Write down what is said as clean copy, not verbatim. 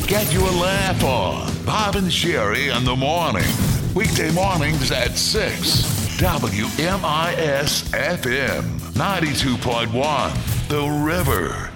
Get your laugh on. Bob and Sherry in the morning. Weekday mornings at 6. WMIS FM 92.1. The River.